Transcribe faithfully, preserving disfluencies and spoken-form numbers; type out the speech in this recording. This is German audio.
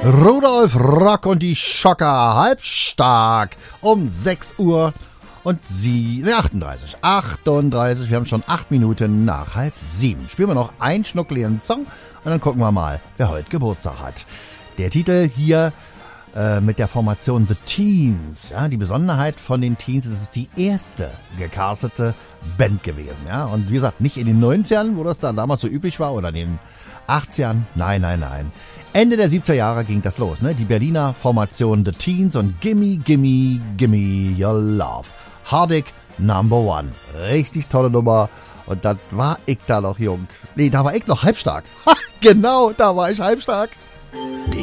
Rudolf Rock und die Schocker, halbstark, um sechs Uhr und sie, ne, achtunddreißig, achtunddreißig, wir haben schon acht Minuten nach halb sieben. Spielen wir noch einen schnuckeligen Song und dann gucken wir mal, wer heute Geburtstag hat. Der Titel hier äh, mit der Formation The Teens, ja, die Besonderheit von den Teens ist, es ist die erste gecastete Band gewesen, ja, und wie gesagt, nicht in den neunzigern, wo das da damals so üblich war, oder in den achtzigern, nein, nein, nein. Ende der siebziger Jahre ging das los, ne? Die Berliner Formation The Teens und Gimme, Gimme, Gimme Your Love. Hardig Number One. Richtig tolle Nummer. Und dann war ich da noch jung. Nee, da war ich noch halbstark. Ha, genau, da war ich halbstark.